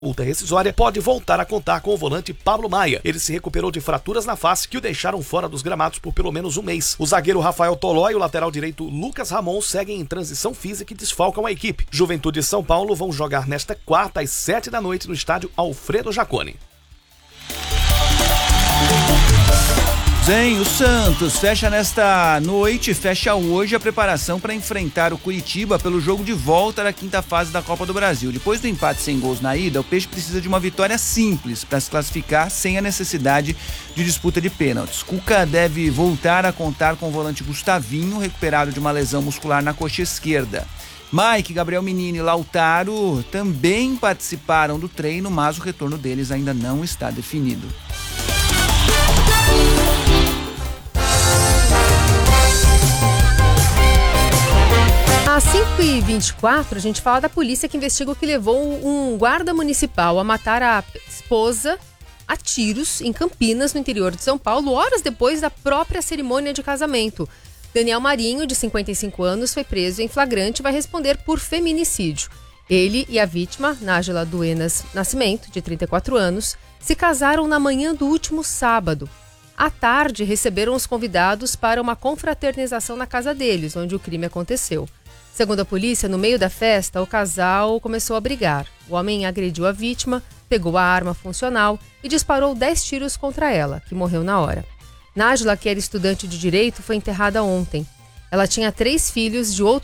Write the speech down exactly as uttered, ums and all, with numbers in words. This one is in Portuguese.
multa rescisória, pode voltar a contar com o volante Pablo Maia. Ele se recuperou de fraturas na face que o deixaram fora dos gramados por pelo menos um mês. O zagueiro Rafael Toló e o lateral direito Lucas Ramon seguem em transição física e desfalcam a equipe. Juventude e São Paulo vão jogar nesta quarta às sete da noite no estádio Alfredo Jaconi. Zen, o Santos fecha nesta noite, fecha hoje a preparação para enfrentar o Curitiba pelo jogo de volta da quinta fase da Copa do Brasil. Depois do empate sem gols na ida, o Peixe precisa de uma vitória simples para se classificar sem a necessidade de disputa de pênaltis. Cuca deve voltar a contar com o volante Gustavinho, recuperado de uma lesão muscular na coxa esquerda. Mike, Gabriel Menino e Lautaro também participaram do treino, mas o retorno deles ainda não está definido. Às cinco e vinte e quatro, a gente fala da polícia que investiga o que levou um guarda municipal a matar a esposa a tiros em Campinas, no interior de São Paulo, horas depois da própria cerimônia de casamento. Daniel Marinho, de cinquenta e cinco anos, foi preso em flagrante e vai responder por feminicídio. Ele e a vítima, Nájila Duenas Nascimento, de trinta e quatro anos, se casaram na manhã do último sábado. À tarde, receberam os convidados para uma confraternização na casa deles, onde o crime aconteceu. Segundo a polícia, no meio da festa, o casal começou a brigar. O homem agrediu a vítima, pegou a arma funcional e disparou dez tiros contra ela, que morreu na hora. Nájila, que era estudante de direito, foi enterrada ontem. Ela tinha três filhos de outro